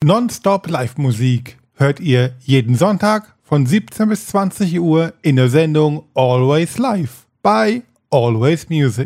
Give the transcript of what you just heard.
Nonstop Live-Musik hört ihr jeden Sonntag von 17 bis 20 Uhr in der Sendung Always Live bei Always Music.